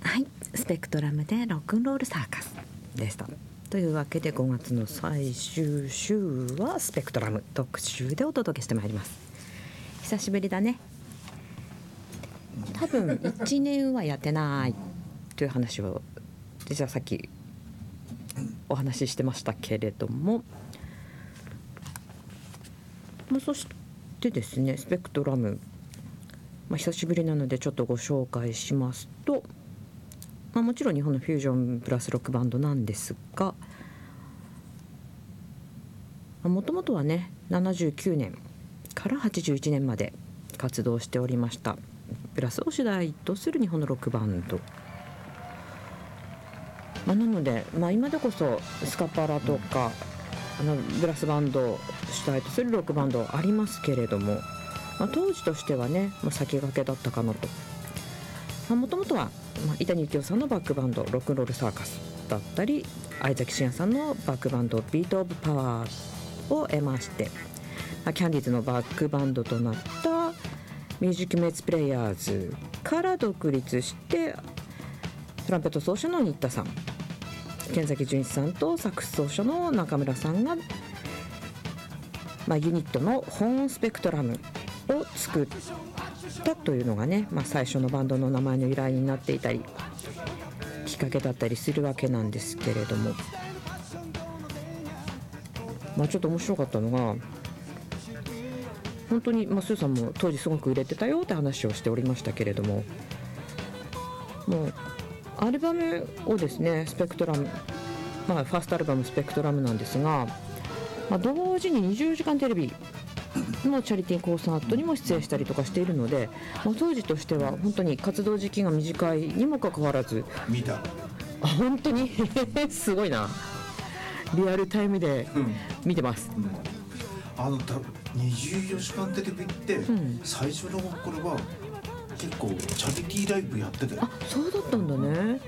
はい、スペクトラムでロックンロールサーカスでした。というわけで5月の最終週はスペクトラム特集でお届けしてまいります。久しぶりだね。多分1年はやってないという話を実はさっきお話ししてましたけれども、そしてですね、スペクトラム、久しぶりなのでちょっとご紹介しますと、もちろん日本のフュージョンプラスロックバンドなんですが、もともとはね79年から81年まで活動しておりましたプラスを主題とする日本のロックバンド、なので、今でこそスカパラとかブラスバンドを主体とするロックバンドありますけれども、当時としてはね先駆けだったかなと。もともとは伊谷幸雄さんのバックバンドロックンロールサーカスだったり、相崎真也さんのバックバンドビートオブパワーを得まして、キャンディーズのバックバンドとなったミュージックメイツプレイヤーズから独立して、トランペット奏者の新田さん、剣崎純一さんとサックス奏者の中村さんが、ユニットのホーンスペクトラムを作ったというのがね、最初のバンドの名前の由来になっていたりきっかけだったりするわけなんですけれども、ちょっと面白かったのが、本当にスーさんも当時すごく売れてたよって話をしておりましたけれども、もうアルバムをですねスペクトラム、ファーストアルバムスペクトラムなんですが、同時に20時間テレビのチャリティーコンサートにも出演したりとかしているので、当時としては本当に活動時期が短いにもかかわらず見た。 本当にすごいな、リアルタイムで見てます、 24時間テレビって、最初の頃は結構チャリティーライブやってたよ。 そうだったんだね、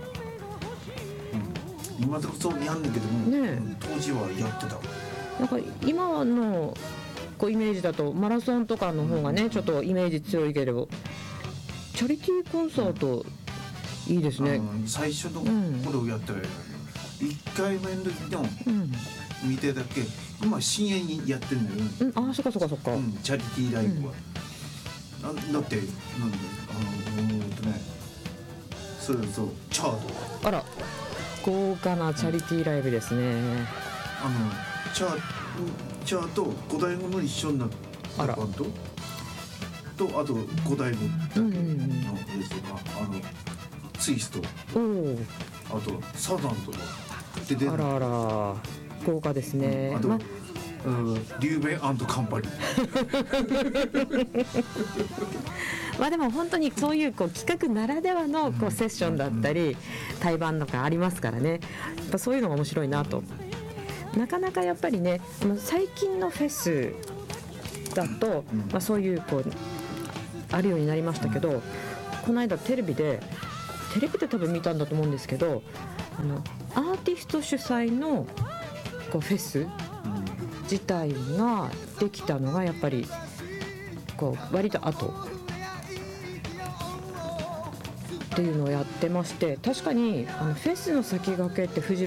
今でこそやんだけども、当時はやってた。 なんか今のイメージだとマラソンとかの方がね、ちょっとイメージ強いけど、チャリティーコンサートいいですね。 最初の頃やったら、1回目の時の見てだけ、今深夜にやってるんだよね。 そっか、 チャリティーライブは、だってそうチャート、 あら豪華なチャリティーライブですね。 チャート五代目の一緒になったバンドと、あと五代目だけのやつが、ツイスト、あとサザンとかで出る。 あら豪華ですね。 あとリューベン&カンパニーでも本当にそういう企画ならではのセッションだったり対バンとかありますからね、やっぱそういうのが面白いなと。なかなかやっぱりね、最近のフェスだと、そういうあるようになりましたけど、この間テレビで多分見たんだと思うんですけど、アーティスト主催のフェス自体ができたのがやっぱり割と後っていうのをやってまして、確かにフェスの先駆けってフジ